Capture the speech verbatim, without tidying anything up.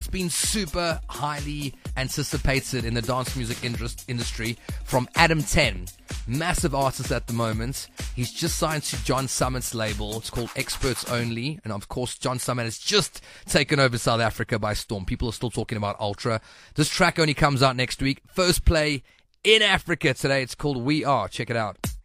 been super highly anticipated in the dance music interest industry from Adam ten. Massive artist at the moment. He's just signed to John Summit's label. It's called Experts Only. And of course, John Summit has just taken over South Africa by storm. People are still talking about Ultra. This track only comes out next week. First play in Africa today. It's called We Are. Check it out.